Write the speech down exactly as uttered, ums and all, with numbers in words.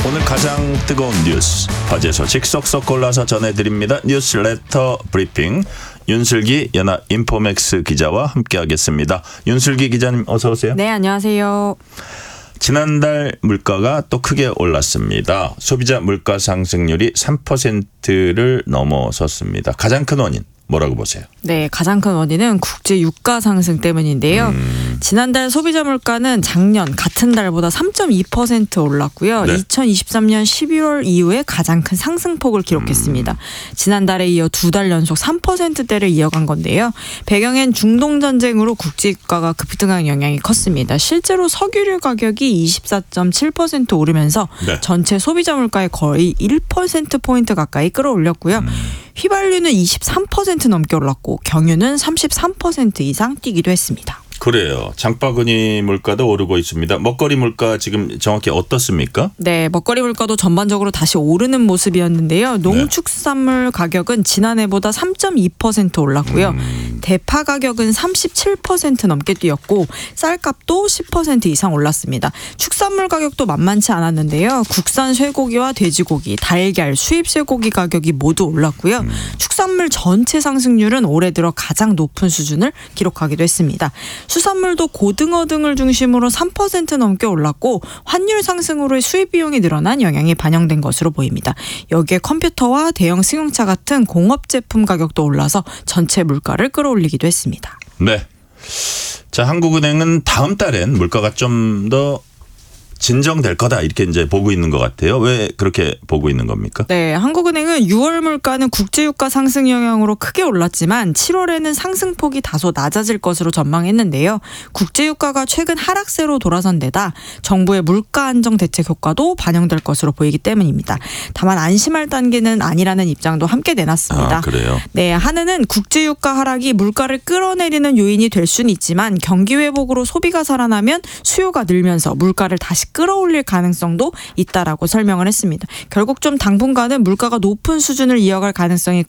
오늘 가장 뜨거운 뉴스, 화제 소식 쏙쏙 골라서 전해드립니다. 뉴스레터 브리핑 윤슬기 연합 인포맥스 기자와 함께하겠습니다. 윤슬기 기자님 어서 오세요. 네, 안녕하세요. 지난달 물가가 또 크게 올랐습니다. 소비자 물가 상승률이 삼 퍼센트를 넘어섰습니다. 가장 큰 원인 뭐라고 보세요? 네, 가장 큰 원인은 국제 유가 상승 때문인데요. 음. 지난달 소비자 물가는 작년 같은 달보다 삼 점 이 퍼센트 올랐고요. 네. 이천이십삼 년 십일월 이후에 가장 큰 상승폭을 기록했습니다. 음. 지난달에 이어 두 달 연속 삼 퍼센트대를 이어간 건데요. 배경엔 중동 전쟁으로 국제 유가가 급등한 영향이 컸습니다. 실제로 석유류 가격이 이십사 점 칠 퍼센트 오르면서 네. 전체 소비자 물가의 거의 일 퍼센트 포인트 가까이 끌어올렸고요. 음. 휘발유는 이십삼 퍼센트 넘게 올랐고 경유는 삼십삼 퍼센트 이상 뛰기도 했습니다. 그래요. 장바구니 물가도 오르고 있습니다. 먹거리 물가 지금 정확히 어떻습니까? 네, 먹거리 물가도 전반적으로 다시 오르는 모습이었는데요. 농축산물 가격은 지난해보다 삼 점 이 퍼센트 올랐고요. 음. 대파 가격은 삼십칠 퍼센트 넘게 뛰었고 쌀값도 십 퍼센트 이상 올랐습니다. 축산물 가격도 만만치 않았는데요. 국산 쇠고기와 돼지고기, 달걀, 수입 쇠고기 가격이 모두 올랐고요. 음. 축산물 전체 상승률은 올해 들어 가장 높은 수준을 기록하기도 했습니다. 수산물도 고등어 등을 중심으로 삼 퍼센트 넘게 올랐고 환율 상승으로 수입 비용이 늘어난 영향이 반영된 것으로 보입니다. 여기에 컴퓨터와 대형 승용차 같은 공업 제품 가격도 올라서 전체 물가를 끌어올리기도 했습니다. 네. 자, 한국은행은 다음 달엔 물가가 좀 더 진정될 거다 이렇게 이제 보고 있는 것 같아요. 왜 그렇게 보고 있는 겁니까? 네, 한국은행은 유월 물가는 국제유가 상승 영향으로 크게 올랐지만 칠월에는 상승폭이 다소 낮아질 것으로 전망했는데요. 국제유가가 최근 하락세로 돌아선 데다 정부의 물가 안정 대책 효과도 반영될 것으로 보이기 때문입니다. 다만 안심할 단계는 아니라는 입장도 함께 내놨습니다. 아, 그래요? 네, 한은은 국제유가 하락이 물가를 끌어내리는 요인이 될 수는 있지만 경기 회복으로 소비가 살아나면 수요가 늘면서 물가를 다시 끌어올릴 가능성도 있다라고 설명을 했습니다. 결국 좀 당분간은 물가가 높은 수준을 이어갈 가능성이